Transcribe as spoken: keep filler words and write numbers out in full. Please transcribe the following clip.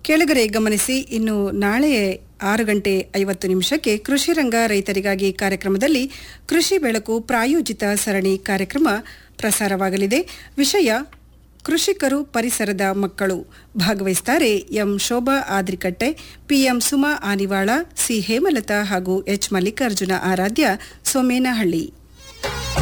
ಕೆಳಗರೆ ಗಮನಿಸಿ, ಇನ್ನು ನಾಳೆ ಆರು ಗಂಟೆ ಐವತ್ತು ನಿಮಿಷಕ್ಕೆ ಕೃಷಿ ರಂಗ ರೈತರಿಗಾಗಿ ಕಾರ್ಯಕ್ರಮದಲ್ಲಿ ಕೃಷಿ ಬೆಳಕು ಪ್ರಾಯೋಜಿತ ಸರಣಿ ಕಾರ್ಯಕ್ರಮ ಪ್ರಸಾರವಾಗಲಿದೆ. ವಿಷಯ ಕೃಷಿಕರು ಪರಿಸರದ ಮಕ್ಕಳು. ಭಾಗವಹಿಸುತ್ತಾರೆ M Shobha Adrikatte, PM Suma Anivala, C Hemalatha ಹಾಗೂ ಎಚ್ ಮಲ್ಲಿಕಾರ್ಜುನ ಆರಾಧ್ಯ, ಸೋಮೇನಹಳ್ಳಿ.